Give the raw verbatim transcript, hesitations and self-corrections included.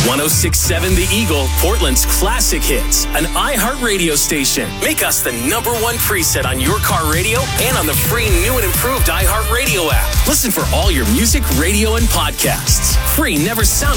ten sixty-seven The Eagle, Portland's classic hits, an iHeart radio station. Make us the number one preset on your car radio and on the free new and improved iHeart Radio app. Listen for all your music, radio, and podcasts. Free never sounded